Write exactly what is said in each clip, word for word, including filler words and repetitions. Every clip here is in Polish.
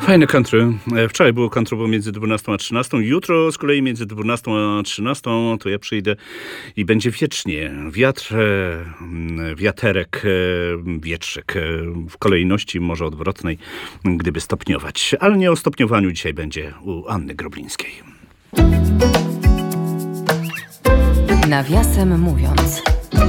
Fajne country. Wczoraj było country między dwunastą a trzynastą. Jutro z kolei między dwunastą a trzynastą to ja przyjdę i będzie wiecznie. Wiatr, wiaterek, wietrzyk. W kolejności może odwrotnej, gdyby stopniować. Ale nie o stopniowaniu dzisiaj będzie u Anny Groblińskiej. Nawiasem mówiąc.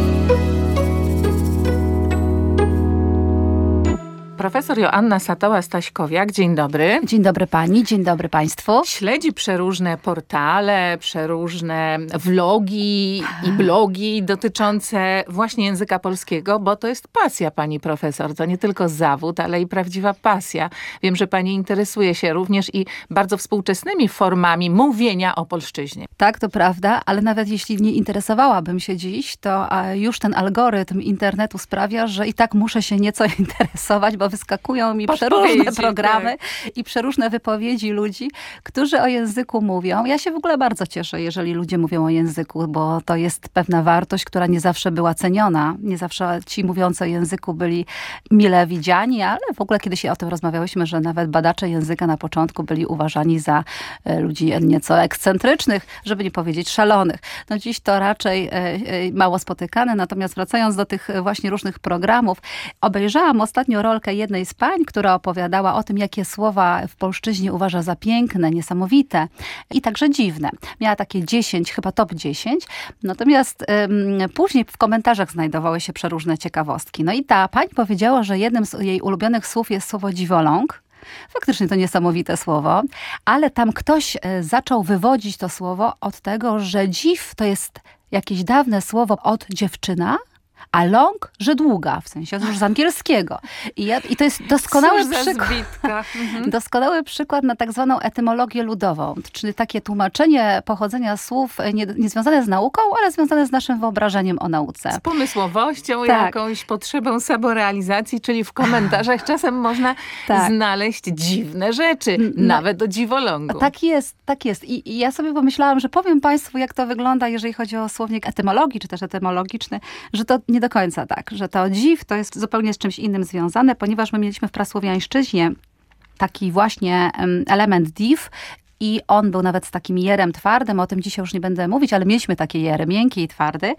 Profesor Joanna Satoła-Staśkowiak, dzień dobry. Dzień dobry pani, dzień dobry państwu. Śledzi przeróżne portale, przeróżne vlogi i blogi dotyczące właśnie języka polskiego, bo to jest pasja pani profesor. To nie tylko zawód, ale i prawdziwa pasja. Wiem, że pani interesuje się również i bardzo współczesnymi formami mówienia o polszczyźnie. Tak, to prawda, ale nawet jeśli nie interesowałabym się dziś, to już ten algorytm internetu sprawia, że i tak muszę się nieco interesować, bo wyskakują mi przeróżne programy tak. i przeróżne wypowiedzi ludzi, którzy o języku mówią. Ja się w ogóle bardzo cieszę, jeżeli ludzie mówią o języku, bo to jest pewna wartość, która nie zawsze była ceniona. Nie zawsze ci mówiący o języku byli mile widziani, ale w ogóle kiedyś o tym rozmawiałyśmy, że nawet badacze języka na początku byli uważani za ludzi nieco ekscentrycznych, żeby nie powiedzieć szalonych. No dziś to raczej mało spotykane, natomiast wracając do tych właśnie różnych programów, obejrzałam ostatnio rolkę jednej z pań, która opowiadała o tym, jakie słowa w polszczyźnie uważa za piękne, niesamowite i także dziwne. Miała takie dziesięć, chyba top dziesięć, natomiast ym, później w komentarzach znajdowały się przeróżne ciekawostki. No i ta pani powiedziała, że jednym z jej ulubionych słów jest słowo dziwoląg. Faktycznie to niesamowite słowo, ale tam ktoś zaczął wywodzić to słowo od tego, że dziw to jest jakieś dawne słowo od dziewczyna, a long, że długa, w sensie już z angielskiego. I, ja, i to jest doskonały przykład, mhm. doskonały przykład na tak zwaną etymologię ludową, czyli takie tłumaczenie pochodzenia słów nie, nie związane z nauką, ale związane z naszym wyobrażeniem o nauce. Z pomysłowością, tak. jakąś potrzebą samorealizacji, czyli w komentarzach czasem można tak. znaleźć dziwne rzeczy, no, nawet o dziwolągu. Tak jest, tak jest. I, I ja sobie pomyślałam, że powiem państwu, jak to wygląda, jeżeli chodzi o słownik etymologii, czy też etymologiczny, że to nie do końca tak, że to dziw to jest zupełnie z czymś innym związane, ponieważ my mieliśmy w prasłowiańszczyźnie taki właśnie element div i on był nawet z takim jerem twardym, o tym dzisiaj już nie będę mówić, ale mieliśmy takie jery, miękki i twardy.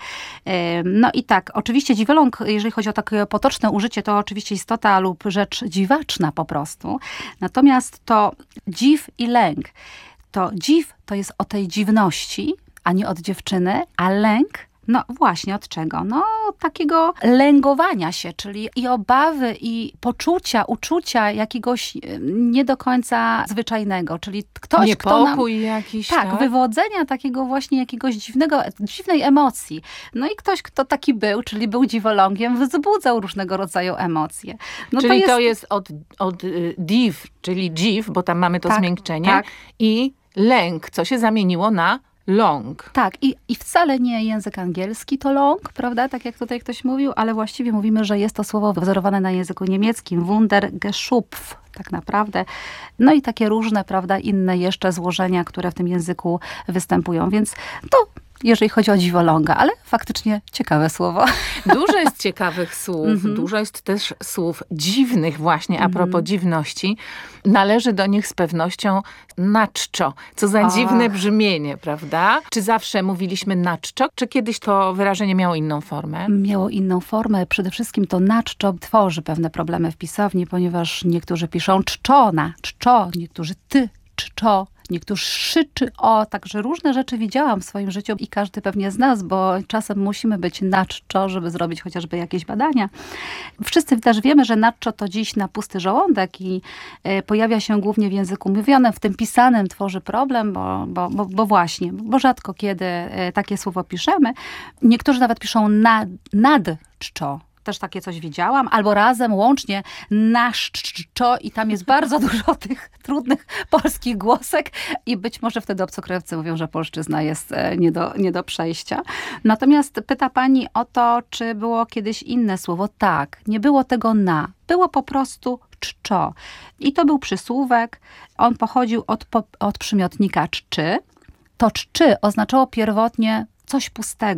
No i tak, oczywiście dziwoląg, jeżeli chodzi o takie potoczne użycie, to oczywiście istota lub rzecz dziwaczna po prostu. Natomiast to dziw i lęk. To dziw to jest o tej dziwności, a nie od dziewczyny, a lęk no właśnie, od czego? No takiego lęgowania się, czyli i obawy, i poczucia, uczucia jakiegoś nie do końca zwyczajnego, czyli ktoś, niepokój kto nam, jakiś, tak, tak, wywodzenia takiego właśnie jakiegoś dziwnego, dziwnej emocji. No i ktoś, kto taki był, czyli był dziwolągiem, wzbudzał różnego rodzaju emocje. No czyli to jest, to jest od, od div, czyli dziw, bo tam mamy to tak, zmiękczenie tak. i lęk, co się zamieniło na long. Tak, i, i wcale nie język angielski to long, prawda, tak jak tutaj ktoś mówił, ale właściwie mówimy, że jest to słowo wzorowane na języku niemieckim, Wundergeschöpf, tak naprawdę. No i takie różne, prawda, inne jeszcze złożenia, które w tym języku występują, więc to jeżeli chodzi o dziwoląga, ale faktycznie ciekawe słowo. Dużo jest ciekawych słów, mm-hmm. dużo jest też słów dziwnych właśnie, a propos mm-hmm. dziwności. Należy do nich z pewnością naczczo. Co za Ach. dziwne brzmienie, prawda? Czy zawsze mówiliśmy naczczo, czy kiedyś to wyrażenie miało inną formę? Miało inną formę. Przede wszystkim to naczczo tworzy pewne problemy w pisowni, ponieważ niektórzy piszą czczona, czczo, niektórzy ty, czczo. Niektórzy szy czy o, także różne rzeczy widziałam w swoim życiu i każdy pewnie z nas, bo czasem musimy być na czczo, żeby zrobić chociażby jakieś badania. Wszyscy też wiemy, że na czczo to dziś na pusty żołądek i y, pojawia się głównie w języku mówionym, w tym pisanym tworzy problem, bo, bo, bo, bo właśnie, bo rzadko kiedy y, takie słowo piszemy. Niektórzy nawet piszą na, nad czczo. Też takie coś widziałam, albo razem, łącznie na szczczo i tam jest bardzo dużo tych trudnych polskich głosek i być może wtedy obcokrajowcy mówią, że polszczyzna jest nie do, nie do przejścia. Natomiast pyta pani o to, czy było kiedyś inne słowo. Tak, nie było tego na, było po prostu czczo. I to był przysłówek, on pochodził od, od przymiotnika czczy. To czczy oznaczało pierwotnie coś pustego.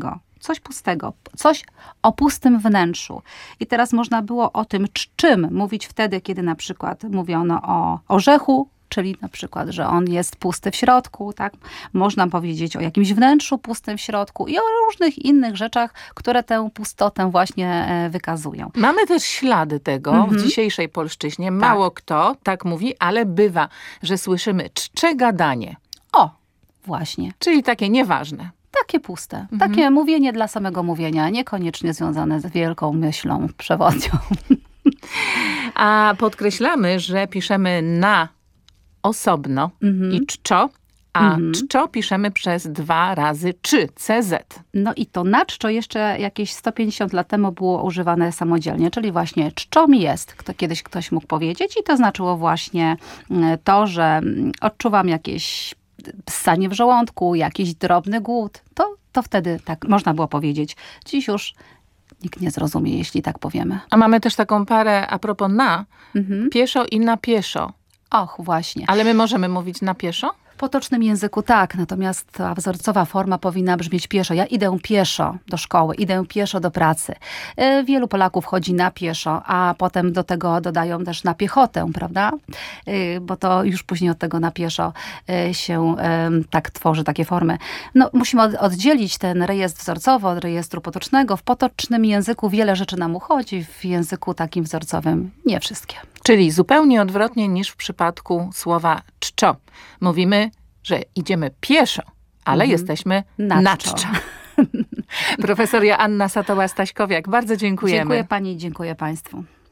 coś pustego, coś o pustym wnętrzu. I teraz można było o tym czym mówić wtedy, kiedy na przykład mówiono o orzechu, czyli na przykład, że on jest pusty w środku, tak? Można powiedzieć o jakimś wnętrzu pustym w środku i o różnych innych rzeczach, które tę pustotę właśnie wykazują. Mamy też ślady tego mhm. w dzisiejszej polszczyźnie. Mało tak. kto tak mówi, ale bywa, że słyszymy czcze gadanie. O, właśnie. Czyli takie nieważne. Takie puste. Mhm. Takie mówienie dla samego mówienia, niekoniecznie związane z wielką myślą przewodnią. A podkreślamy, że piszemy na osobno mhm. i czczo, a mhm. czczo piszemy przez dwa razy czy, C Z. No i to na czczo jeszcze jakieś sto pięćdziesiąt lat temu było używane samodzielnie, czyli właśnie czczo mi jest, kto kiedyś ktoś mógł powiedzieć i to znaczyło właśnie to, że odczuwam jakieś ssanie w żołądku, jakiś drobny głód. To, to wtedy tak można było powiedzieć. Dziś już nikt nie zrozumie, jeśli tak powiemy. A mamy też taką parę a propos na, mhm. pieszo i na pieszo. Och, właśnie. Ale my możemy mówić na pieszo? W potocznym języku tak, natomiast ta wzorcowa forma powinna brzmieć pieszo. Ja idę pieszo do szkoły, idę pieszo do pracy. Wielu Polaków chodzi na pieszo, a potem do tego dodają też na piechotę, prawda? Bo to już później od tego na pieszo się tak tworzy, takie formy. No, musimy oddzielić ten rejestr wzorcowy od rejestru potocznego. W potocznym języku wiele rzeczy nam uchodzi, w języku takim wzorcowym nie wszystkie. Czyli zupełnie odwrotnie niż w przypadku słowa czczo. Mówimy, że idziemy pieszo, ale mhm. jesteśmy na, na czczo. czczo. Profesor Joanna Satoła-Staśkowiak, bardzo dziękujemy. Dziękuję pani, dziękuję państwu.